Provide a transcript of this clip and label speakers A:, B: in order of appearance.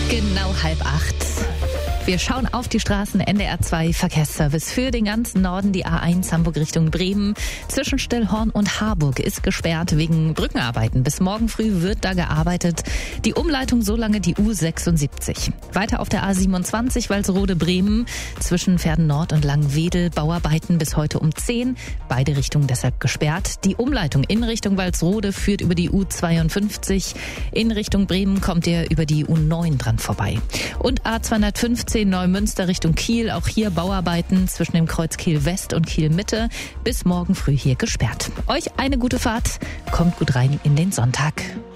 A: Genau 7:30. Wir schauen auf die Straßen. NDR 2 Verkehrsservice für den ganzen Norden. Die A1 Hamburg Richtung Bremen zwischen Stillhorn und Harburg ist gesperrt wegen Brückenarbeiten. Bis morgen früh wird da gearbeitet. Die Umleitung so lange die U76. Weiter auf der A27 Walsrode-Bremen zwischen Verden Nord und Langwedel. Bauarbeiten bis heute um 10. Beide Richtungen deshalb gesperrt. Die Umleitung in Richtung Walsrode führt über die U52. In Richtung Bremen kommt ihr über die U9 dran vorbei. Und A215 Neumünster Richtung Kiel. Auch hier Bauarbeiten zwischen dem Kreuz Kiel West und Kiel Mitte. Bis morgen früh hier gesperrt. Euch eine gute Fahrt. Kommt gut rein in den Sonntag.